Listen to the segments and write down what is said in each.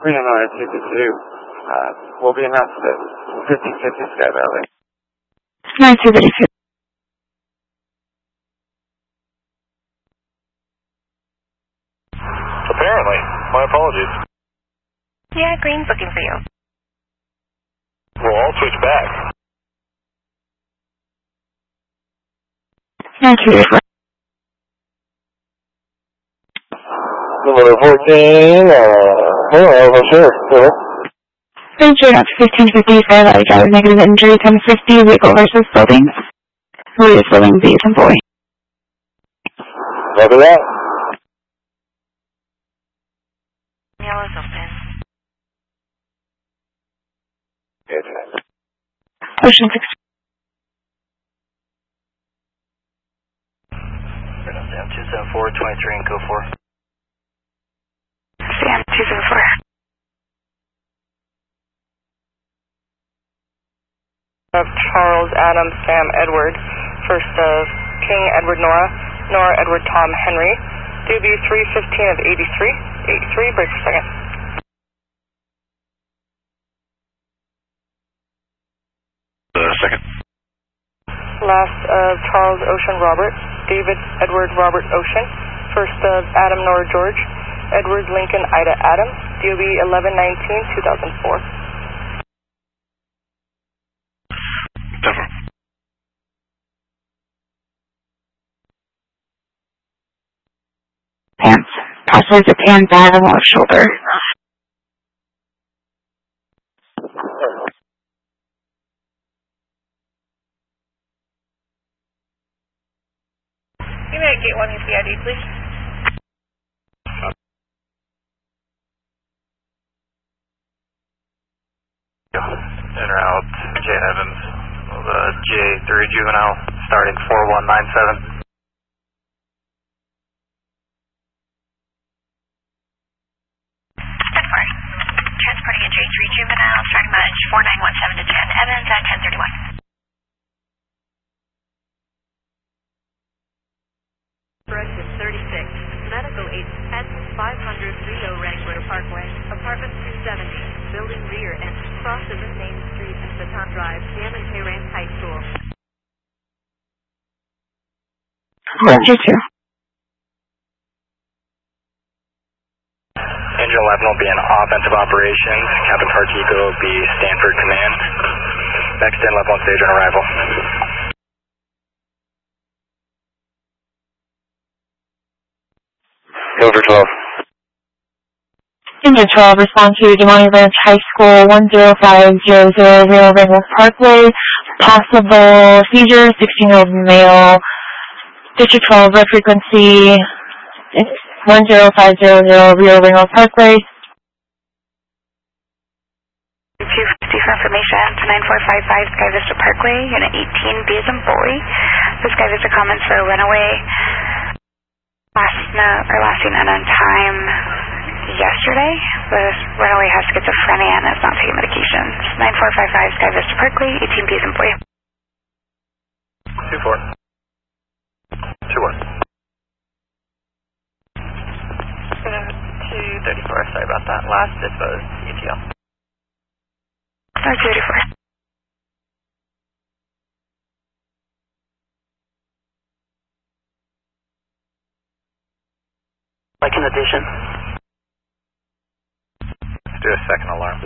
Green Illinois 222 will be announced at 1550 Sky Valley. 9232. Apparently. My apologies. Yeah, Green booking for you. We'll all switch back. 9234. Number 14, hello, sure. Hello. Venture up to 1550 Sky Valley Drive, negative injury, 1050, vehicle versus building. Who is building B and boy? Copy that. Yellow's open. Okay. Ocean 6. Sam 274, 23 and go 4. Sam 274. Of Charles, Adam, Sam, Edward. First of King, Edward, Nora. Nora, Edward, Tom, Henry. DB 315 of 83. 83, break for second. Second. Last of Charles, Ocean, Robert. David, Edward, Robert, Ocean. First of Adam, Nora, George. Edward, Lincoln, Ida, Adam. DB 1119, 2004. Denver. Pants. Possibly the pants bag on left shoulder. Give me a gate 1 EPID, please. In or out, Jane Evans, the J3 juvenile, starting 4197. Transporting a J3 juvenile, starting mileage 4917 to 10 Evans at 1031. Correction 36, medical aid at 500 Rio Wrangler Parkway, apartment 270, building rear and cross of the main street and Baton Drive, Sam and Ranch High School. Ranger 2. Angel 11 will be in offensive operations. Captain Tartico will be Stanford Command. Next in, level 1 stage on arrival. Over 12. Engine 12, respond to Des Moines Ranch High School, 10500 Rio Wrangler Parkway. Possible seizure, 16-year-old male. District 12, red frequency, 10500 Rio Wrangler Parkway. 250 for information to 9455 Sky Vista Parkway, Unit 18, B as in boy. The Sky Vista comments for a runaway. Last seen unknown time yesterday. The runaway has schizophrenia and is not taking medications. 9455 Sky Vista Parkway, 18 B as in boy. 2-4. 2-1. 234, sorry about that. Last disposed, ETL. 234. Like in addition. Let's do a second alarm.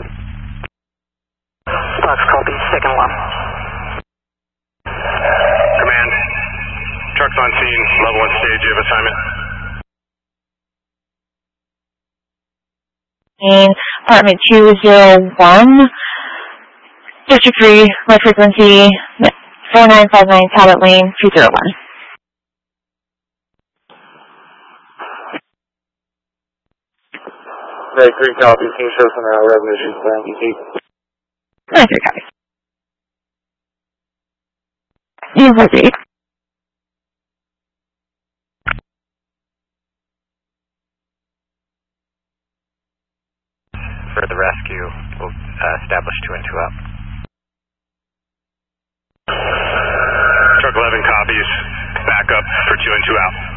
Box copy, second alarm. Command. Trucks on scene, level 1 stage, you have assignment. Apartment 201, District 3, red frequency, 4959 Talbot Lane, 201. Very 3 copies, can you show some revenue issues plan, DC? 93 copies. Incorporate. For the rescue, we'll establish 2 and 2 up. Truck 11 copies, back up for 2 and 2 out.